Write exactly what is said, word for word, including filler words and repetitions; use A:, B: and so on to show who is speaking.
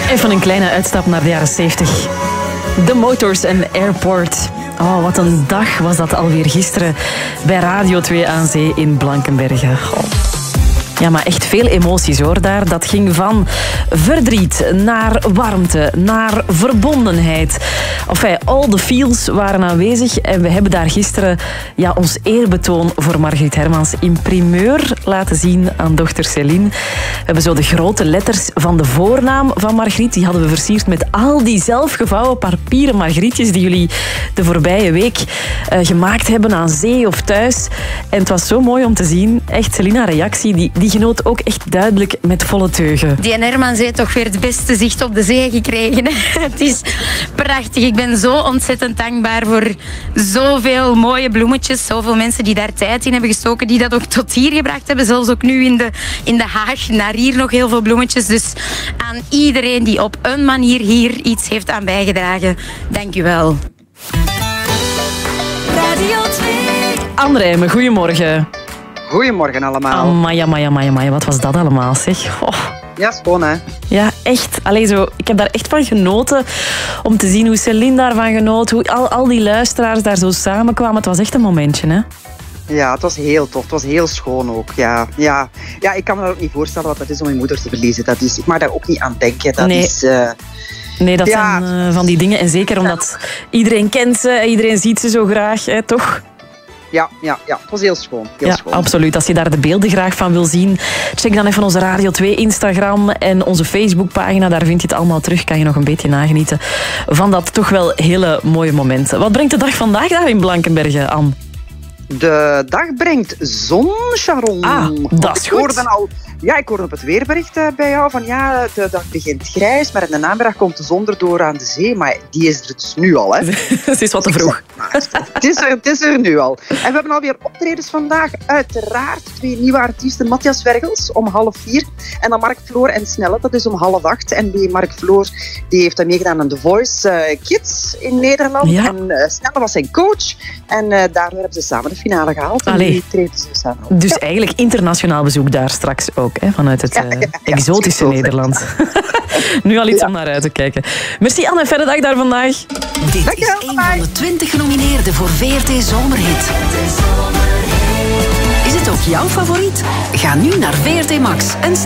A: Even een kleine uitstap naar de jaren zeventig. The Motors and Airport. Oh, wat een dag was dat alweer gisteren bij Radio twee aan Zee in Blankenberge. Oh. Ja, maar echt veel emoties hoor daar. Dat ging van verdriet naar warmte, naar verbondenheid. Enfin, all the feels waren aanwezig. En we hebben daar gisteren ja, ons eerbetoon voor Margriet Hermans in primeur laten zien aan dochter Céline. We hebben zo de grote letters van de voornaam van Margriet. Die hadden we versierd met al die zelfgevouwen papieren Margrietjes die jullie de voorbije week uh, gemaakt hebben aan zee of thuis. En het was zo mooi om te zien. Echt, Céline, haar reactie, die, die genoot ook echt duidelijk met volle teugen.
B: Die Hermans heeft toch weer het beste zicht op de zee gekregen. Het is prachtig. Ik ben zo ontzettend dankbaar voor zoveel mooie bloemetjes. Zoveel mensen die daar tijd in hebben gestoken. Die dat ook tot hier gebracht hebben. Zelfs ook nu in de, in de Haag. Naar hier nog heel veel bloemetjes. Dus aan iedereen die op een manier hier iets heeft aan bijgedragen. Dank u wel.
C: Radio twee.
A: Anne Rijmen, goedemorgen.
D: Goedemorgen allemaal.
A: Amai, amai, amai, amai. Wat was dat allemaal, zeg. Oh.
D: Ja, schoon hè.
A: Ja, echt. Allee, zo, ik heb daar echt van genoten om te zien hoe Céline daarvan genoot, hoe al, al die luisteraars daar zo samenkwamen. Het was echt een momentje, hè?
D: Ja, het was heel tof. Het was heel schoon ook. Ja, ja. ja ik kan me dat ook niet voorstellen wat dat is om je moeder te verliezen. Dat is, ik mag daar ook niet aan denken. Dat
A: nee.
D: is... Uh...
A: Nee, dat
D: ja.
A: zijn uh, van die dingen. En zeker omdat iedereen kent ze, iedereen ziet ze zo graag, hè, toch?
D: Ja, ja, ja, het was heel schoon. Heel
A: ja,
D: schoon.
A: Absoluut. Als je daar de beelden graag van wil zien, check dan even onze Radio twee Instagram en onze Facebookpagina. Daar vind je het allemaal terug. Kan je nog een beetje nagenieten van dat toch wel hele mooie moment. Wat brengt de dag vandaag daar in Blankenberge, Anne?
D: De dag brengt zon, Sharon.
A: Ah, dat is
D: ik
A: goed.
D: Hoorde al, ja, ik hoorde op het weerbericht uh, bij jou van ja, de dag begint grijs, maar in de namiddag komt de zon erdoor aan de zee. Maar die is er dus nu al, hè.
A: Het is wat te vroeg.
D: Het is, er, het is er nu al. En we hebben alweer optredens vandaag. Uiteraard twee nieuwe artiesten. Matthias Vergels om half vier. En dan Mark Floor en Snelle, dat is om half acht. En die Mark Floor die heeft meegedaan aan The Voice uh, Kids in Nederland.
A: Ja.
D: En uh, Snelle was zijn coach. En uh, daardoor hebben ze samen de finale gehaald. En
A: Allee.
D: die treden ze samen op.
A: Dus
D: ja.
A: eigenlijk internationaal bezoek daar straks ook, hè, vanuit het uh,
D: ja, ja, ja,
A: exotische
D: ja,
A: Nederland. Nu al iets
D: ja.
A: om naar uit te kijken. Merci Anne, fijne dag daar vandaag.
C: Dit
D: Dankjewel,
C: is een
D: bye.
C: van de twintig genomineerden voor V R T Zomerhit. Is het ook jouw favoriet? Ga nu naar V R T Max en